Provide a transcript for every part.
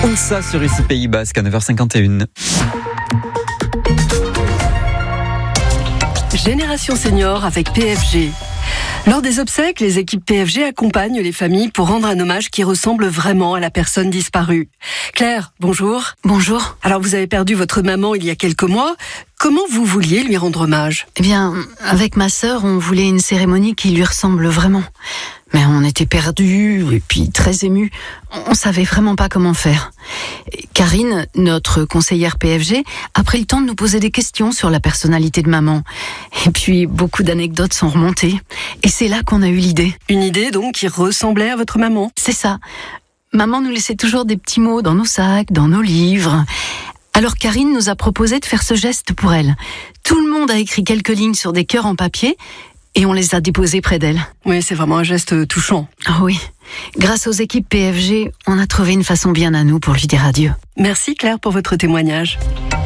Onsa sur ici Pays Basque à 9h51. Génération Senior avec PFG. Lors des obsèques, les équipes PFG accompagnent les familles pour rendre un hommage qui ressemble vraiment à la personne disparue. Claire, bonjour. Bonjour. Alors vous avez perdu votre maman il y a quelques mois. Comment vous vouliez lui rendre hommage ? Eh bien, avec ma sœur, on voulait une cérémonie qui lui ressemble vraiment. Mais on était perdus et puis très émus. On savait vraiment pas comment faire. Karine, notre conseillère PFG, a pris le temps de nous poser des questions sur la personnalité de maman. Et puis, beaucoup d'anecdotes sont remontées. Et c'est là qu'on a eu l'idée. Une idée donc qui ressemblait à votre maman ? C'est ça. Maman nous laissait toujours des petits mots dans nos sacs, dans nos livres. Alors Karine nous a proposé de faire ce geste pour elle. Tout le monde a écrit quelques lignes sur des cœurs en papier et on les a déposés près d'elle. Oui, c'est vraiment un geste touchant. Ah oui. Grâce aux équipes PFG, on a trouvé une façon bien à nous pour lui dire adieu. Merci Claire pour votre témoignage.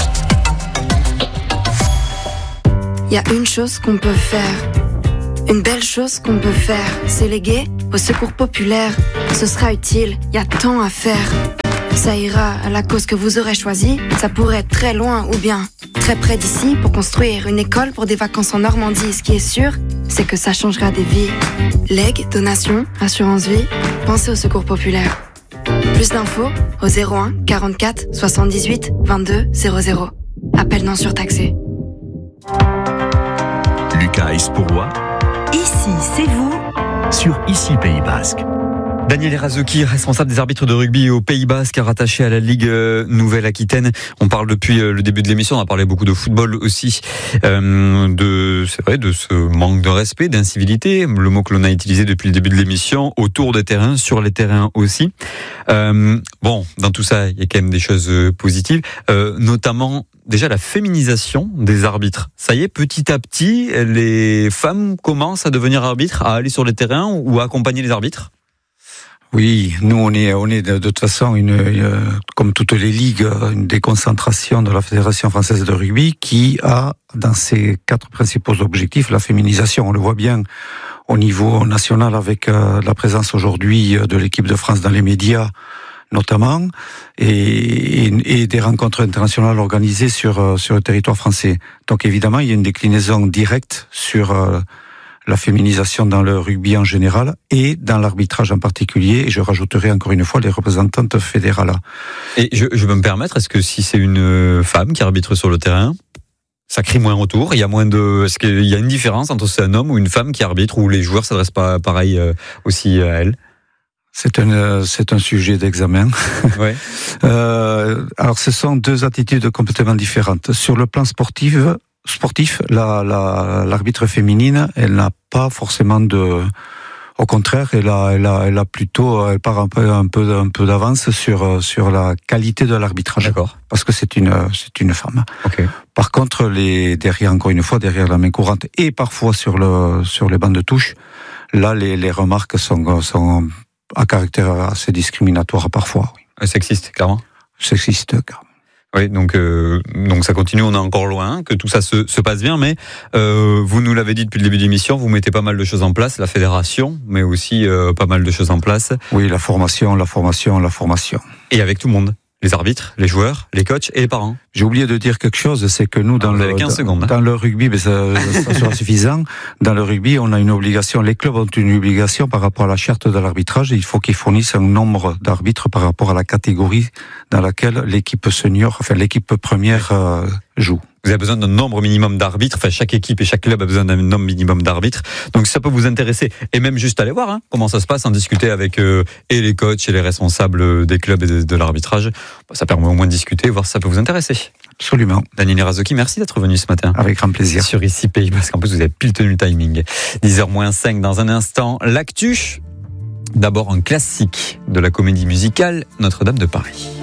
Il y a une chose qu'on peut faire. Une belle chose qu'on peut faire, c'est léguer au secours populaire. Ce sera utile, il y a tant à faire. Ça ira à la cause que vous aurez choisie. Ça pourrait être très loin ou bien très près d'ici pour construire une école pour des vacances en Normandie. Ce qui est sûr, c'est que ça changera des vies. Legs, donations, assurance vie, pensez au secours populaire. Plus d'infos au 01 44 78 22 00. Appel non surtaxé. Lucas Espourois. Ici, c'est vous. Sur Ici Pays Basque. Daniel Erazoki, responsable des arbitres de rugby au Pays Basque, rattaché à la Ligue Nouvelle-Aquitaine. On parle depuis le début de l'émission, on a parlé beaucoup de football aussi, c'est vrai, de ce manque de respect, d'incivilité, le mot que l'on a utilisé depuis le début de l'émission, autour des terrains, sur les terrains aussi. Bon, dans tout ça, il y a quand même des choses positives, notamment déjà la féminisation des arbitres. Ça y est, petit à petit, les femmes commencent à devenir arbitres, à aller sur les terrains ou à accompagner les arbitres. Oui, nous on est de toute façon comme toutes les ligues, une déconcentration de la Fédération française de rugby qui a dans ses 4 principaux objectifs la féminisation. On le voit bien au niveau national avec la présence aujourd'hui de l'équipe de France dans les médias notamment et des rencontres internationales organisées sur le territoire français. Donc évidemment, il y a une déclinaison directe sur la féminisation dans le rugby en général et dans l'arbitrage en particulier. Et je rajouterai encore une fois les représentantes fédérales. Et je peux me permettre, est-ce que si c'est une femme qui arbitre sur le terrain, ça crie moins autour, il y a moins de... Est-ce qu'il y a une différence entre c'est un homme ou une femme qui arbitre, ou les joueurs ne s'adressent pas pareil aussi à elle ? C'est un sujet d'examen. Ouais. Alors ce sont 2 attitudes complètement différentes. Sur le plan sportif, l'arbitre féminine, elle n'a pas forcément au contraire, elle part un peu d'avance sur la qualité de l'arbitrage. D'accord. Parce que c'est une femme. Okay. Par contre, derrière la main courante et parfois sur les bancs de touche, là, les remarques sont à caractère assez discriminatoire parfois. Oui. Sexiste, clairement. Sexiste, carrément. Oui, donc ça continue, on est encore loin, que tout ça se passe bien, mais vous nous l'avez dit depuis le début de l'émission, vous mettez pas mal de choses en place, la fédération, mais aussi pas mal de choses en place. Oui, la formation. Et avec tout le monde, les arbitres, les joueurs, les coachs et les parents. J'ai oublié de dire quelque chose, c'est que nous, dans le rugby, mais ça sera suffisant, dans le rugby, on a une obligation, les clubs ont une obligation par rapport à la charte de l'arbitrage, il faut qu'ils fournissent un nombre d'arbitres par rapport à la catégorie dans laquelle l'équipe senior, enfin l'équipe première joue. Vous avez besoin d'un nombre minimum d'arbitres, enfin chaque équipe et chaque club a besoin d'un nombre minimum d'arbitres, donc ça peut vous intéresser, et même juste aller voir comment ça se passe, en discuter avec et les coachs et les responsables des clubs et de l'arbitrage, ça permet au moins de discuter, voir si ça peut vous intéresser. Absolument. Daniel Erazoki, merci d'être venu ce matin. Avec grand plaisir. Sur Ici Pays Basque, en plus vous avez pile tenu le timing. 10h-5 dans un instant, l'actu. D'abord un classique de la comédie musicale Notre-Dame de Paris.